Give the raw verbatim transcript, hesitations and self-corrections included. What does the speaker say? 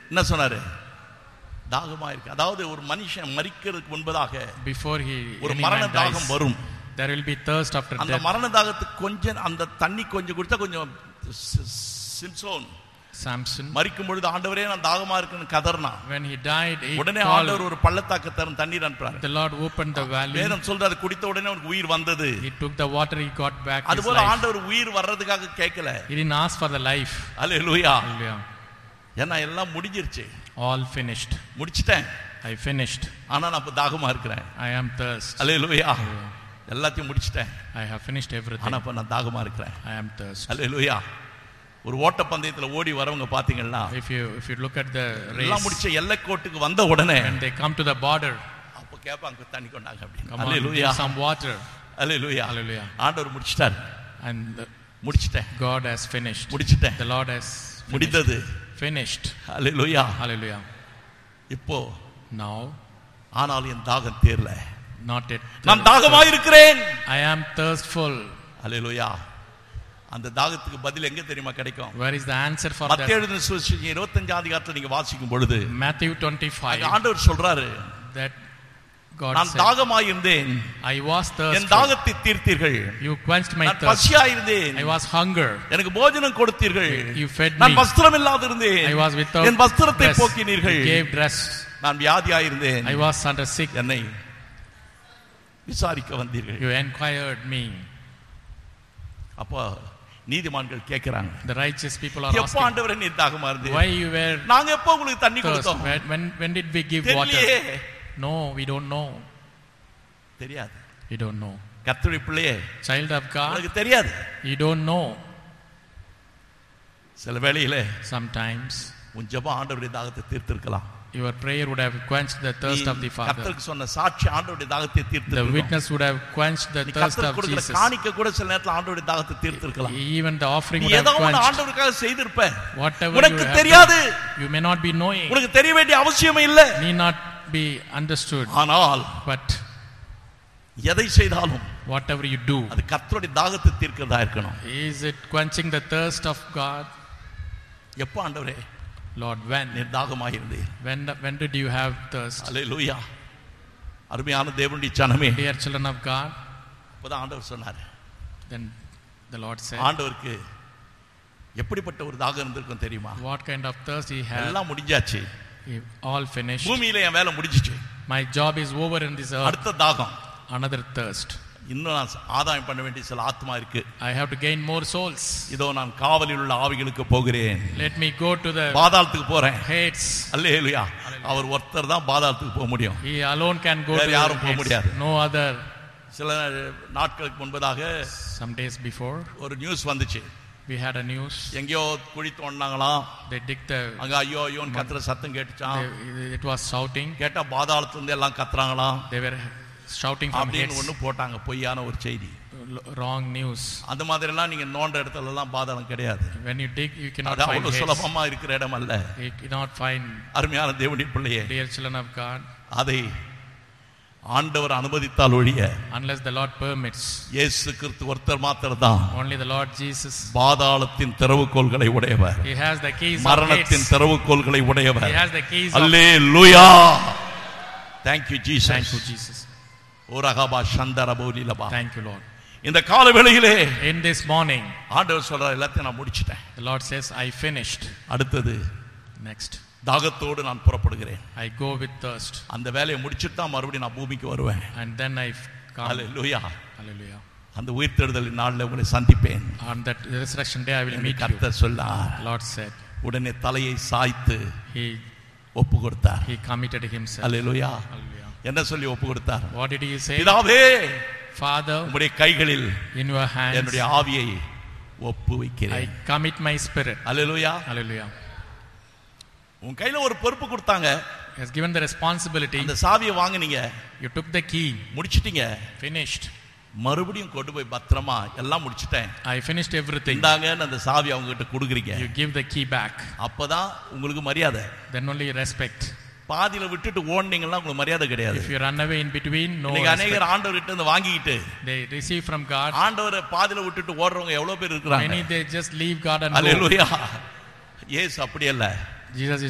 என்ன சொன்னாரு? தாகமா இருக்கு. அதாவது ஒரு மனுஷன் மரிக்கிறதுக்கு முன்பதாக before he ஒரு மரண தாகம் வரும். There will be thirst after death. அந்த மரண தாகத்துக்கு கொஞ்சம் அந்த தண்ணி கொஞ்சம் குடிச்சா கொஞ்சம் சிம்சோன் Samson மரிக்கும் பொழுது ஆண்டவரே நான் தாகமா இருக்குன்னு கதறினா. when he died he உடனே ஆண்டவர் ஒரு பள்ளத்தாக்கு தரும் தண்ணீர் அனுப்புறார். the Lord opened the valley. வேதம் சொல்றாரு குடித்த உடனே அவனுக்கு உயிர் வந்தது. He took the water, he got back his life. அதுபோல ஆண்டவர் உயிர் வர்றதுக்காக கேட்கல. He didn't ask for the life. Hallelujah. Hallelujah. ஏன்னா எல்லாம் முடிஞ்சிருச்சு. All finished. முடிச்சிட்டேன். I finished. ஆனா நான் இப்ப தாகமா இருக்கிறேன். I am thirst. ஹalleluya. எல்லாத்தையும் முடிச்சிட்டேன். I have finished everything. ஆனா இப்ப நான் தாகமா இருக்கிறேன். I am thirst. ஹalleluya. ஒரு ஓட்ட பந்தயத்துல ஓடி வரவங்க பாத்தீங்கன்னா if you if you look at the race எல்லாம் முடிச்ச எல்லைக்கோட்டுக்கு வந்த உடனே when they come to the border அப்ப கேட்பாங்க தண்ணி கொண்டாங்க அப்படி. hallelujah, some water. hallelujah. hallelujah. ஆண்டவர் முடிச்சிட்டார். and முடிச்சிட்டேன். God has finished. முடிச்சிட்டேன். the Lord has முடிந்தது. finished. hallelujah. hallelujah. இப்போ now ஆனால் என் தாகம் தீரல. not yet. நான் தாகமா இருக்கிறேன். I am thirstful. hallelujah. அந்த தாகத்துக்கு பதில் எங்க தெரியுமா கிடைக்கும்? where is the answer for that? மத்தேயு எழுதின சுவிசேஷம் இருபத்தைந்தாம் அதிகாரத்தை நீங்க வாசிக்கும் பொழுது Matthew twenty-five ஆண்டவர் சொல்றாரு that God நான் said தாகமாய் இருந்தேன். I was thirsty. என் தாகத்தை தீர்த்தீர்கள். You quenched my நான் thirst. பசியாய் இருந்தேன். I was hunger. எனக்கு போஜனம் கொடுத்தீர்கள். You fed me. நான் வஸ்திரம் இல்லாத இருந்தேன். I was without என் வஸ்திரத்தை dress. போக்கினீர்கள். You gave dress. நான் வியாதியாய் இருந்தேன். I was under sick. என்னை விசாரிக்க வந்தீர்கள். You inquired me. அப்போ நீதிமான்கள் கேக்குறாங்க. The righteous people are எப்ப asking, ஆண்டவரே நீ தாகமா இருந்தீங்க? why you were நாங்க எப்ப உங்களுக்கு தண்ணி thirst? கொடுத்தோம்? when, when when did we give water? No, we don't know. தெரியாது. We don't know. கர்த்தருடைய பிள்ளையே, Child of God, உங்களுக்கு தெரியாது. you don't know. சில வேளையிலே Sometimes உன் ஜெபம் ஆண்டவருடைய தாகத்தை தீர்த்திருக்கலாம். your prayer would have quenched the thirst of the Father. கர்த்தருக்கு சொன்ன சாட்சி ஆண்டவருடைய தாகத்தை The தீர்த்திருக்கலாம். witness would have quenched the thirst of கொடுக்கிற Jesus. காணிக்கை கூட சில நேரத்துல ஆண்டவருடைய தாகத்தை தீர்த்திருக்கலாம். Even the offering நீ would have ஏதோ ஒன்று quenched. ஆண்டவருக்காக செய்திருப்ப. Whatever உனக்கு you have தெரியாது. done, you may not be knowing. உனக்கு தெரிய வேண்டிய அவசியமே இல்லை. Need not be understood. ஆனால் But எதை செய்தாலும் whatever you do, அது கர்த்தருடைய தாகத்தை தீர்க்கிறதா இருக்கணும். is it quenching the thirst of God? எப்ப ஆண்டவரே Lord, when நீ தாகமாக இருந்தீர்? when when did you have thirst? அல்லேலூயா. அருமையான தேவனுடைய ஜனமே, Dear children of God, அப்பதான் ஆண்டவர் சொன்னார். then the Lord said, ஆண்டவருக்கு எப்படிப்பட்ட ஒரு தாகம் இருந்திருக்கும் தெரியுமா? what kind of thirst he had. எல்லாம் முடிஞ்சாச்சு. He all finished. பூமியில என் வேலை முடிஞ்சிச்சு. My job is over in this earth. அடுத்த தாகம், Another thirst. இன்னும் நான் ஆதாயம் பண்ண வேண்டிய சில ஆத்மா இருக்கு. I have to gain more souls. இதோ நான் காவலில் உள்ள ஆவிகளுக்கு போகிறேன். Let me go to the பாதாளத்துக்கு போறேன். Hades. அல்லேலூயா. அவர் ஒருத்தர் தான் பாதாளத்துக்கு போக முடியும். He alone can go வேற to யாரும் போக Hades. முடியாது. No other. சில நாட்களுக்கு முன்பதாக Some days before, ஒரு நியூஸ் வந்துச்சு. we had a news. எங்கேயோ குழி தோண்டினாங்களாம். They dig the. அங்க ஐயோ ஐயோன்னு கத்துற சத்தம் கேட்டுச்சான். They, it was shouting. கேட்டா பாதாளத்துல இருந்து எல்லாம் கத்துறாங்களாம். They were shouting from அப்படின்னு Hades. ஒண்ணு போட்டாங்க, பொய்யான ஒரு செய்தி. Wrong news. அந்த மாதிரி எல்லாம் நீங்க நோண்ட இடத்துல எல்லாம் பாதாளம் கிடையாது. When you dig, you cannot அது find அவ்வளவு Hades. சுலபமா இருக்கிற இடம் அல்ல. You cannot find. அருமையான தேவனுடைய பிள்ளையே, Dear children of God, அதை ஆண்டவர் அனுமதித்தால் ஒழிய, unless the Lord permits, இயேசு கிறிஸ்து ஒருத்தர் மாத்திரம்தான் only the Lord Jesus. பாதாளத்தின் திறவுகோல்களை உடையவர். He has the keys of மரணத்தின் Hades. திறவுகோல்களை உடையவர். He has the keys of. Hallelujah. Thank you Jesus. Thank you Jesus. ஓரகபா சந்தரபோலிலபா. Thank you Lord. இந்த கால வேளையிலே In this morning, ஆண்டவர் சொல்றார், எல்லாத்தையும் நான் முடிச்சிட்டேன். the Lord says, I finished. அடுத்தது Next, தாகத்தோடு நான் புறப்படுகிறேன். I go with thirst. அந்த வேலையை முடிச்சிட்டு தான் மறுபடியும் நான் பூமிக்கு வருவேன். And then I come. Hallelujah. Hallelujah. அந்த உயிர்த்தெழுதலின் நாளில் உங்களை சந்திப்பேன். On that resurrection day, I will meet you. கர்த்தர் சொன்னார். The Lord said. உடனே தலையை சாய்த்து He ஒப்பு கொடுத்தார். He committed himself. Hallelujah. Hallelujah. என்ன சொல்லி ஒப்பு கொடுத்தார்? What did he say? பிதாவே, Father, உம்முடைய கைகளில் in your hands, என்னுடைய ஆவியை ஒப்பு I வைக்கிறேன். commit my spirit. Hallelujah. Hallelujah. உன் கையில ஒரு பொறுப்பு கொடுத்தாங்க. He has given the responsibility. அந்த சாவியை வாங்குனீங்க, You took the key. முடிச்சிட்டீங்க. Finished. மறுபடியும் கொண்டு போய் பத்திரமா எல்லாம் முடிச்சிட்டேன், I finished everything. இந்தாங்கன்னு அந்த சாவி அவங்க கிட்ட கொடுக்குறீங்க. You give the key back. அப்பதான் உங்களுக்கு மரியாதை. Then only respect. பாதியில விட்டுட்டு ஓடுனீங்கன்னா உங்களுக்கு மரியாதை கிடையாது. If you run away in between, no நீங்க respect. அநேகர் ஆண்டவர்கிட்ட இருந்து வாங்கிட்டு They receive from God. ஆண்டவரை பாதியில விட்டுட்டு ஓடுறவங்க எவ்வளவு பேர் Many இருக்கிறாங்க. they just leave God and go. அல்லேலூயா. இயேசு அப்படி அல்ல. Jesus is